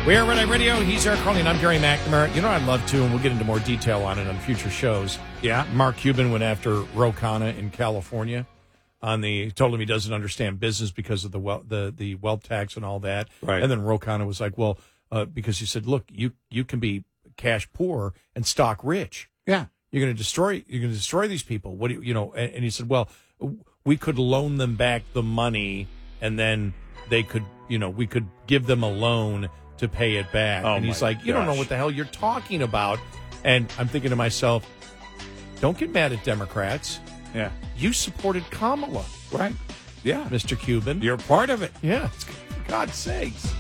We are Red Eye Radio. He's Eric Carly, and I'm Gary McNamara. You know, I'd love to, and we'll get into more detail on it on future shows. Yeah. Mark Cuban went after Ro Khanna in California. Told him he doesn't understand business because of the wealth tax and all that. Right. And then Ro Khanna was like, well, because he said, look, you can be cash poor and stock rich. Yeah. You're going to destroy these people. What do you know? And he said, well, we could loan them back the money, and then they could, we could give them a loan to pay it back. Oh, and he's my like, you don't know gosh. what the hell you're talking about. And I'm thinking to myself, don't get mad at Democrats. Yeah. You supported Kamala, Right. Yeah. Mr. Cuban. You're part of it. Yeah, for God's sakes.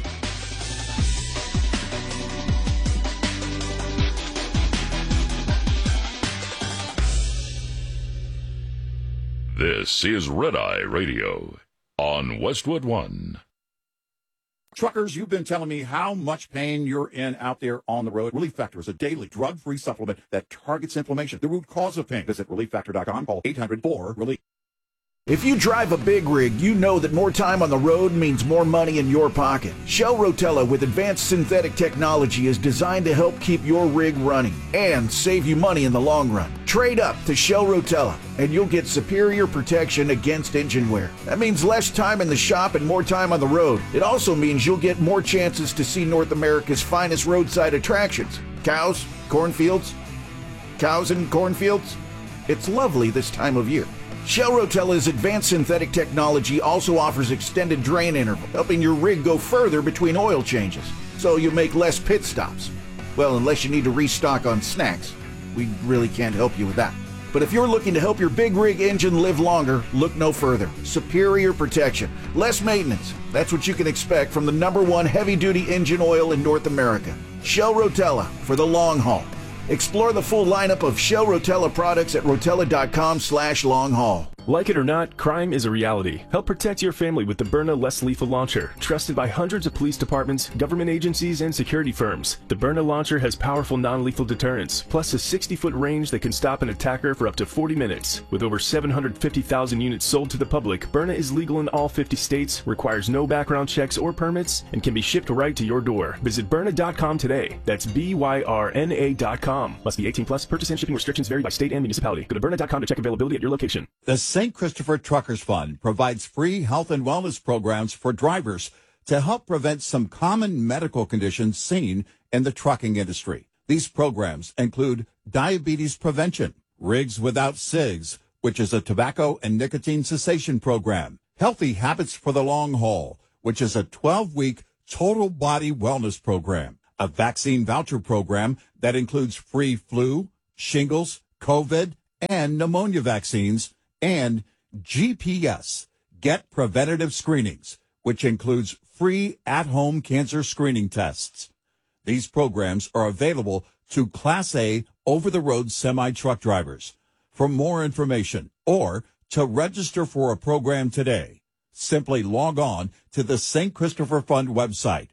This is Red Eye Radio on Westwood One. Truckers, you've been telling me how much pain you're in out there on the road. Relief Factor is a daily drug-free supplement that targets inflammation, the root cause of pain. Visit ReliefFactor.com. Call 800-4-RELIEF. If you drive a big rig, you know that more time on the road means more money in your pocket. Shell Rotella with advanced synthetic technology is designed to help keep your rig running and save you money in the long run. Trade up to Shell Rotella and you'll get superior protection against engine wear. That means less time in the shop and more time on the road. It also means you'll get more chances to see North America's finest roadside attractions. Cows, cornfields, cows and cornfields. It's lovely this time of year. Shell Rotella's advanced synthetic technology also offers extended drain interval, helping your rig go further between oil changes, so you make less pit stops. Well, unless you need to restock on snacks, we really can't help you with that. But if you're looking to help your big rig engine live longer, look no further. Superior protection, less maintenance. That's what you can expect from the #1 heavy-duty engine oil in North America. Shell Rotella for the long haul. Explore the full lineup of Shell Rotella products at rotella.com/long-haul. Like it or not, crime is a reality. Help protect your family with the Byrna Less Lethal Launcher, trusted by hundreds of police departments, government agencies, and security firms. The Byrna launcher has powerful non-lethal deterrence, plus a 60-foot range that can stop an attacker for up to 40 minutes. With over 750,000 units sold to the public, Byrna is legal in all 50 states, requires no background checks or permits, and can be shipped right to your door. Visit Byrna.com today. That's BYRNA.com. Must be 18 plus. Purchase and shipping restrictions vary by state and municipality. Go to Byrna.com to check availability at your location. The St. Christopher Truckers Fund provides free health and wellness programs for drivers to help prevent some common medical conditions seen in the trucking industry. These programs include diabetes prevention, Rigs Without Cigs, which is a tobacco and nicotine cessation program, Healthy Habits for the Long Haul, which is a 12-week total body wellness program, a vaccine voucher program that includes free flu, shingles, COVID, and pneumonia vaccines, and GPS, Get Preventative Screenings, which includes free at-home cancer screening tests. These programs are available to Class A over-the-road semi-truck drivers. For more information or to register for a program today, simply log on to the St. Christopher Fund website,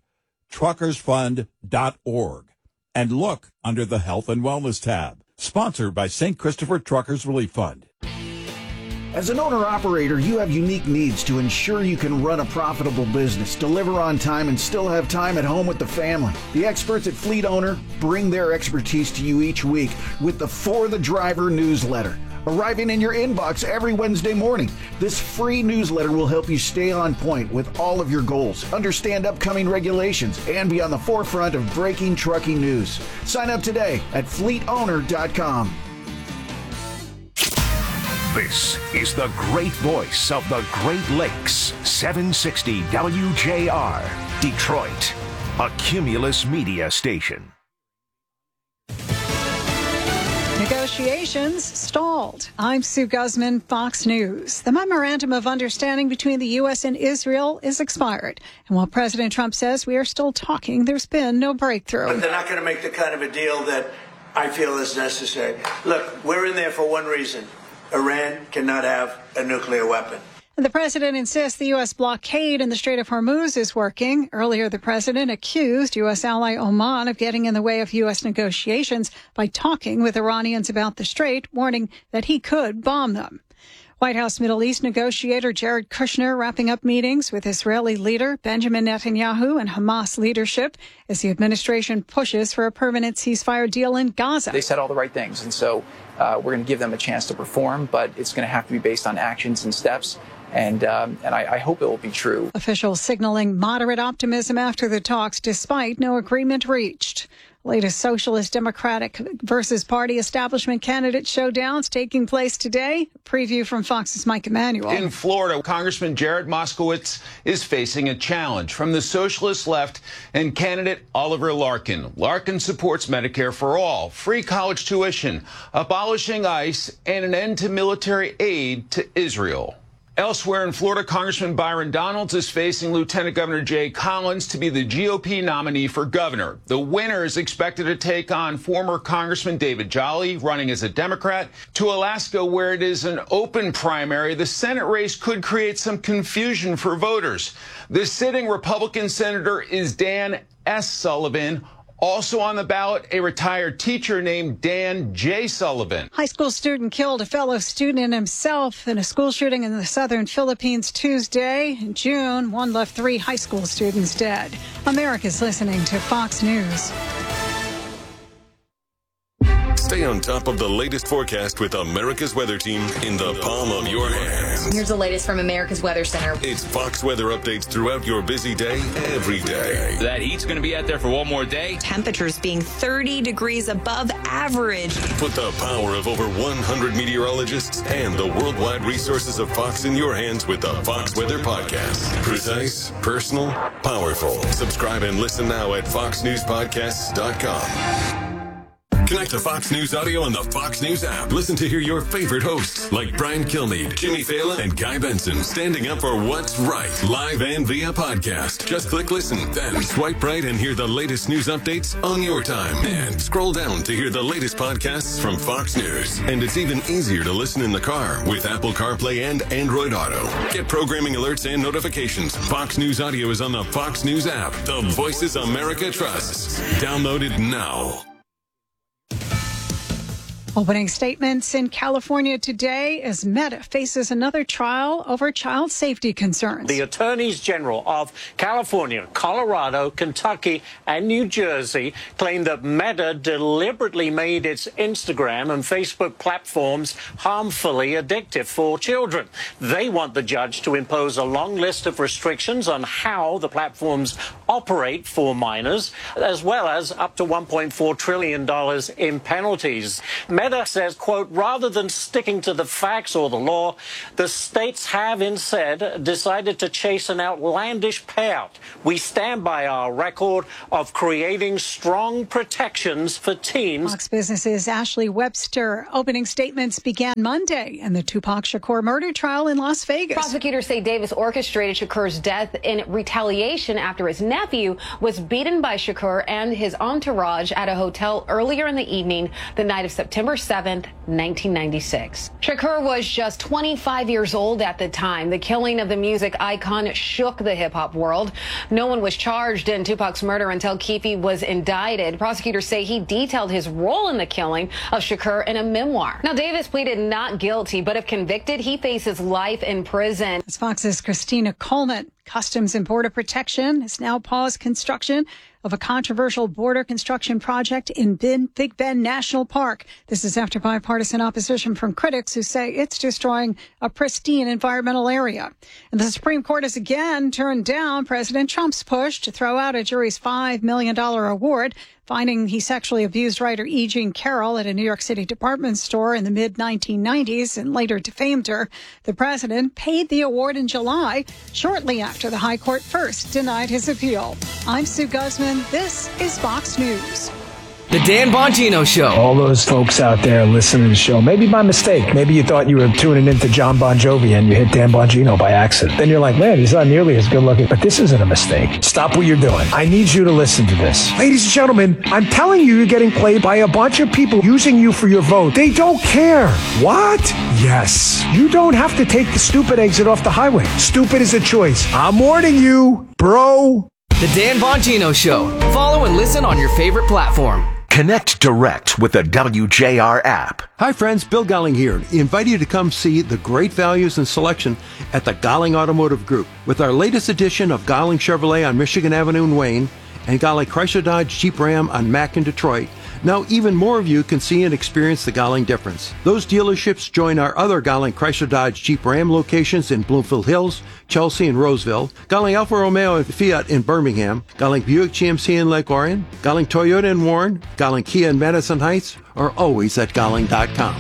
truckersfund.org, and look under the Health and Wellness tab. Sponsored by St. Christopher Truckers Relief Fund. As an owner-operator, you have unique needs to ensure you can run a profitable business, deliver on time, and still have time at home with the family. The experts at Fleet Owner bring their expertise to you each week with the For the Driver newsletter, arriving in your inbox every Wednesday morning. This free newsletter will help you stay on point with all of your goals, understand upcoming regulations, and be on the forefront of breaking trucking news. Sign up today at fleetowner.com. This is the great voice of the Great Lakes, 760 WJR, Detroit, a Cumulus media station. Negotiations stalled. I'm Sue Guzman, Fox News. The memorandum of understanding between the U.S. and Israel is expired. And while President Trump says we are still talking, there's been no breakthrough. But they're not going to make the kind of a deal that I feel is necessary. Look, we're in there for one reason. Iran cannot have a nuclear weapon. And the president insists the U.S. blockade in the Strait of Hormuz is working. Earlier, the president accused U.S. ally Oman of getting in the way of U.S. negotiations by talking with Iranians about the strait, warning that he could bomb them. White House Middle East negotiator Jared Kushner wrapping up meetings with Israeli leader Benjamin Netanyahu and Hamas leadership as the administration pushes for a permanent ceasefire deal in Gaza. They said all the right things, and so we're going to give them a chance to perform, but it's going to have to be based on actions and steps. And I hope it will be true. Officials signaling moderate optimism after the talks, despite no agreement reached. Latest Socialist Democratic versus Party establishment candidate showdowns taking place today. Preview from Fox's Mike Emanuel. In Florida, Congressman Jared Moskowitz is facing a challenge from the socialist left and candidate Oliver Larkin. Larkin supports Medicare for all, free college tuition, abolishing ICE, and an end to military aid to Israel. Elsewhere in Florida, Congressman Byron Donalds is facing Lieutenant Governor Jay Collins to be the GOP nominee for governor. The winner is expected to take on former Congressman David Jolly, running as a Democrat. To Alaska, where it is an open primary, the Senate race could create some confusion for voters. The sitting Republican senator is Dan S. Sullivan. Also on the ballot, a retired teacher named Dan J. Sullivan. High school student killed a fellow student and himself in a school shooting in the southern Philippines Tuesday. In June, one left 3 high school students dead. America's listening to Fox News. Stay on top of the latest forecast with America's Weather Team in the palm of your hands. Here's the latest from America's Weather Center. It's Fox weather updates throughout your busy day, every day. That heat's going to be out there for one more day. Temperatures being 30 degrees above average. Put the power of over 100 meteorologists and the worldwide resources of Fox in your hands with the Fox Weather Podcast. Precise, personal, powerful. Subscribe and listen now at foxnewspodcasts.com. Connect to Fox News Audio on the Fox News app. Listen to hear your favorite hosts like Brian Kilmeade, Jimmy Fallon, and Guy Benson standing up for what's right, live and via podcast. Just click listen, then swipe right and hear the latest news updates on your time. And scroll down to hear the latest podcasts from Fox News. And it's even easier to listen in the car with Apple CarPlay and Android Auto. Get programming alerts and notifications. Fox News Audio is on the Fox News app. The voices America trusts. Download it now. Opening statements in California today as Meta faces another trial over child safety concerns. The attorneys general of California, Colorado, Kentucky, and New Jersey claim that Meta deliberately made its Instagram and Facebook platforms harmfully addictive for children. They want the judge to impose a long list of restrictions on how the platforms operate for minors, as well as up to $1.4 trillion in penalties. Meta says, quote, rather than sticking to the facts or the law, the states have instead decided to chase an outlandish payout. We stand by our record of creating strong protections for teens. Fox Business's Ashley Webster. Opening statements began Monday in the Tupac Shakur murder trial in Las Vegas. Prosecutors say Davis orchestrated Shakur's death in retaliation after his nephew was beaten by Shakur and his entourage at a hotel earlier in the evening, the night of September 7th, 1996. Shakur was just 25 years old at the time. The killing of the music icon shook the hip-hop world. No one was charged in Tupac's murder until Keefe was indicted. Prosecutors say he detailed his role in the killing of Shakur in a memoir. Now, Davis pleaded not guilty, but if convicted, he faces life in prison. As Fox's Christina Coleman. Customs and Border Protection has now paused construction of a controversial border construction project in Big Bend National Park. This is after bipartisan opposition from critics who say it's destroying a pristine environmental area. And the Supreme Court has again turned down President Trump's push to throw out a jury's $5 million award, finding he sexually abused writer E. Jean Carroll at a New York City department store in the mid-1990s and later defamed her. The president paid the award in July, shortly after the high court first denied his appeal. I'm Sue Guzman. This is Fox News. The Dan Bongino Show. All those folks out there listening to the show, maybe by mistake. Maybe you thought you were tuning into John Bon Jovi and you hit Dan Bongino by accident. Then you're like, man, he's not nearly as good looking. But this isn't a mistake. Stop what you're doing. I need you to listen to this. Ladies and gentlemen, I'm telling you, you're getting played by a bunch of people using you for your vote. They don't care. What? Yes. You don't have to take the stupid exit off the highway. Stupid is a choice. I'm warning you, bro. The Dan Bongino Show. Follow and listen on your favorite platform. Connect direct with the WJR app. Hi friends, Bill Golling here. I invite you to come see the great values and selection at the Golling Automotive Group. With our latest edition of Golling Chevrolet on Michigan Avenue in Wayne and Golling Chrysler Dodge Jeep Ram on Mack in Detroit, now even more of you can see and experience the Golling difference. Those dealerships join our other Golling Chrysler Dodge Jeep Ram locations in Bloomfield Hills, Chelsea, and Roseville, Golling Alfa Romeo and Fiat in Birmingham, Golling Buick GMC in Lake Orion, Golling Toyota in Warren, Golling Kia in Madison Heights, or always at Golling.com.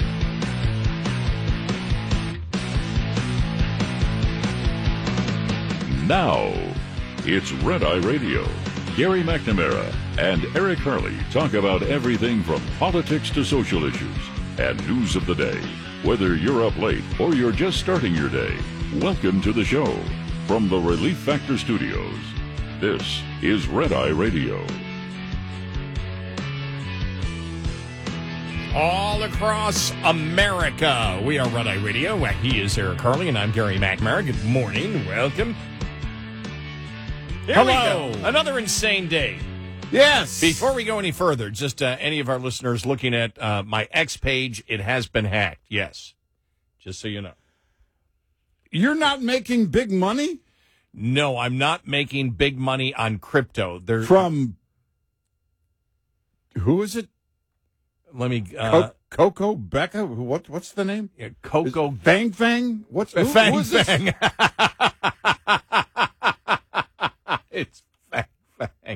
Now, it's Red Eye Radio. Gary McNamara and Eric Harley talk about everything from politics to social issues and news of the day. Whether you're up late or you're just starting your day, welcome to the show. From the Relief Factor Studios, this is Red Eye Radio. All across America, we are Red Eye Radio. He is Eric Harley, and I'm Gary McNamara. Good morning. Welcome. Here Hello. we go. Another insane day. Yes. Before we go any further, just any of our listeners looking at my X page, it has been hacked. Yes. Just so you know. You're not making big money? No, I'm not making big money on crypto. From who is it? Let me Coco Becca? What's the name? Yeah, Coco Fang Fang? Who is this? Fang. It's Fang Fang.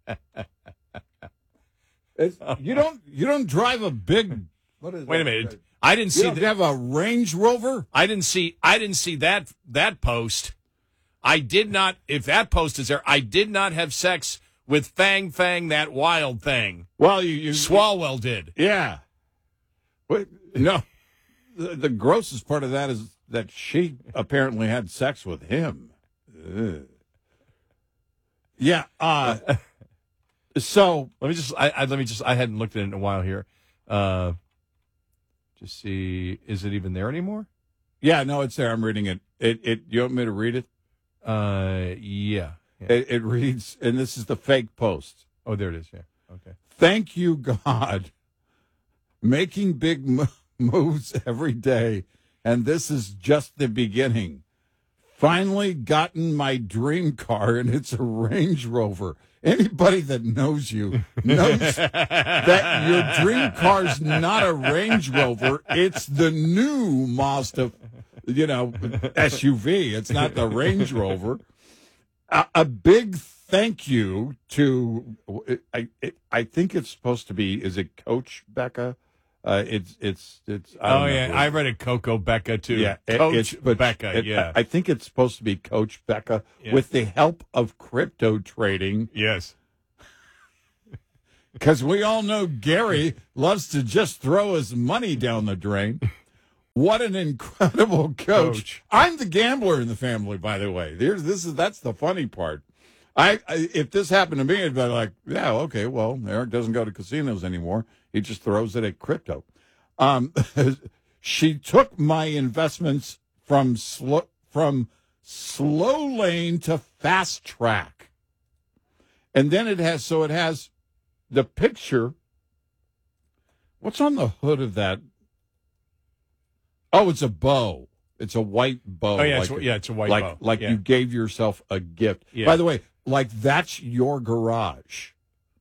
You don't drive a big. What is? Wait a minute. I didn't see. You have a Range Rover. I didn't see that post. I did not. If that post is there, I did not have sex with Fang Fang, that wild thing. Well, you Swalwell did. Yeah. Wait, no. The grossest part of that is that she apparently had sex with him. Ugh. Yeah. So let me just. I hadn't looked at it in a while here. Just see. Is it even there anymore? Yeah. No, it's there. I'm reading it. You want me to read it? Yeah. It reads, and this is the fake post. Oh, there it is. Yeah. Okay. Thank you, God. Making big moves every day, and this is just the beginning. Finally gotten my dream car, and it's a Range Rover. Anybody that knows you knows that your dream car's not a Range Rover. It's the new Mazda, SUV. It's not the Range Rover. A big thank you to, I think it's supposed to be, is it Coach Becca? It's. I read it, Coco Becca too. Yeah, Coach Becca. Yeah, I think it's supposed to be Coach Becca with the help of crypto trading. Yes, because we all know Gary loves to just throw his money down the drain. What an incredible coach! I'm the gambler in the family, by the way. That's the funny part. If this happened to me, I'd be like, yeah, okay, well, Eric doesn't go to casinos anymore. He just throws it at crypto. She took my investments from slow lane to fast track. And then it has the picture. What's on the hood of that? Oh, it's a bow. It's a white bow. Oh, yeah, it's a white bow. Like you gave yourself a gift. Yeah. By the way, like that's your garage.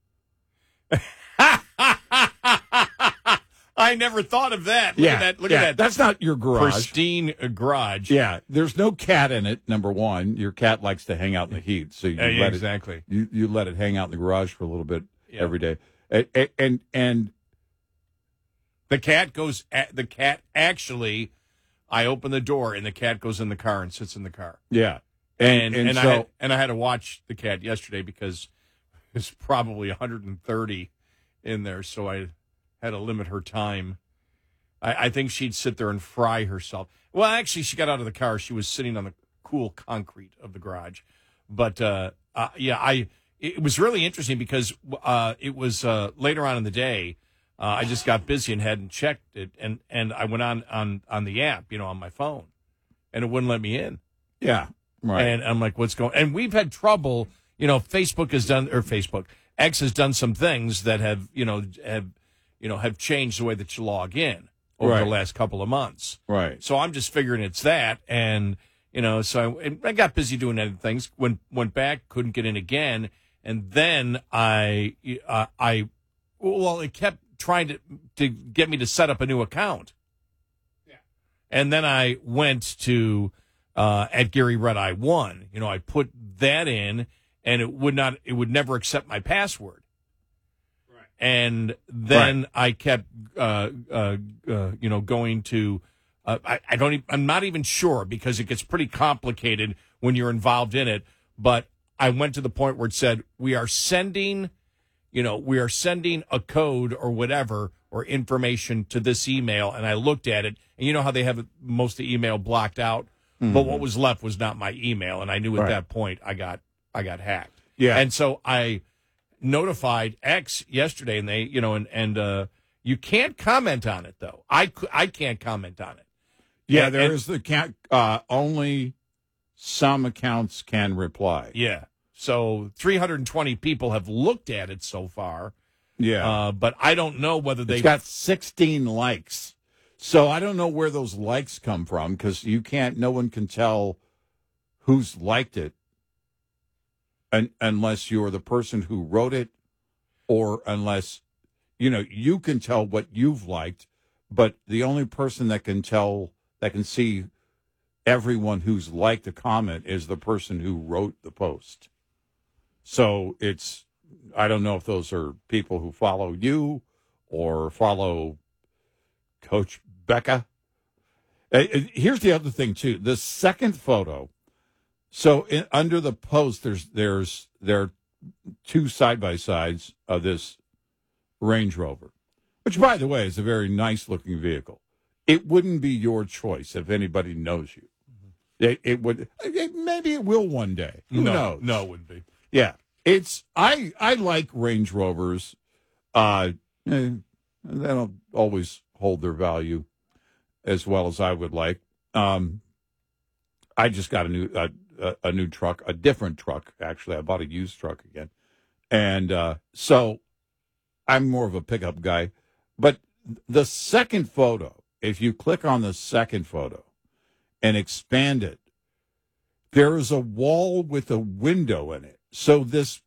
I never thought of that. Look at that. That's not your garage. Pristine garage. Yeah. There's no cat in it, number one. Your cat likes to hang out in the heat. So you let exactly. You let it hang out in the garage for a little bit every day. And the cat actually, I open the door and the cat goes in the car and sits in the car. Yeah. And I had to watch the cat yesterday because it's probably 130 in there, so I had to limit her time. I think she'd sit there and fry herself. Well, actually, she got out of the car. She was sitting on the cool concrete of the garage. But, it was really interesting because it was later on in the day. I just got busy and hadn't checked it, and I went on the app, on my phone, and it wouldn't let me in. Yeah, right. And I'm like, what's going? And we've had trouble, Facebook has done, or X has done some things that have changed the way that you log in over the last couple of months. Right. So I'm just figuring it's that, and so I got busy doing other things. Went back, couldn't get in again, and then it kept trying to get me to set up a new account. Yeah. And then I went to at Gary Red Eye 1. I put that in, and it would never accept my password. Right. And then I kept going to I'm not even sure, because it gets pretty complicated when you're involved in it, but I went to the point where it said we are sending a code or whatever or information to this email, and I looked at it, and you know how they have most of the email blocked out, but what was left was not my email, and I knew at that point I got hacked. Yeah, and so I notified X yesterday, and they you can't comment on it though. I can't comment on it. Yeah, only some accounts can reply. Yeah. So 320 people have looked at it so far. Yeah. But I don't know whether It's got 16 likes. So I don't know where those likes come from, because no one can tell who's liked it unless you're the person who wrote it, or unless, you can tell what you've liked, but the only person that can see everyone who's liked a comment is the person who wrote the post. So I don't know if those are people who follow you or follow Coach Becca. Here's the other thing too. The second photo. So under the post, there are two side-by-sides of this Range Rover, which, by the way, is a very nice-looking vehicle. It wouldn't be your choice if anybody knows you. It would. Maybe it will one day. Who knows? No, it wouldn't be. Yeah, I like Range Rovers. They don't always hold their value as well as I would like. I just got a new truck, a different truck actually. I bought a used truck again, and so I'm more of a pickup guy. But the second photo, if you click on the second photo and expand it, there is a wall with a window in it. So this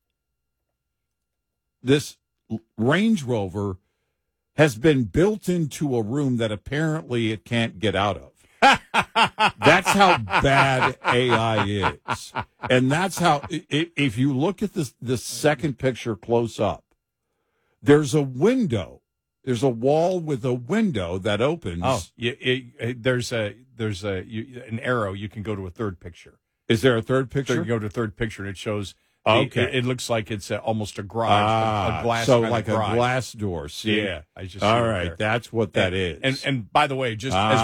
Range Rover has been built into a room that apparently it can't get out of. That's how bad AI is. And that's how, if you look at the second picture close up, there's a window. There's a wall with a window that opens. Oh, there's an arrow. You can go to a third picture. Is there a third picture? So you go to a third picture, and it shows. Okay. It looks like it's almost a garage, a glass. So kind like of garage. a glass door. See? Yeah. I just all right. That's what that is. And by the way, just as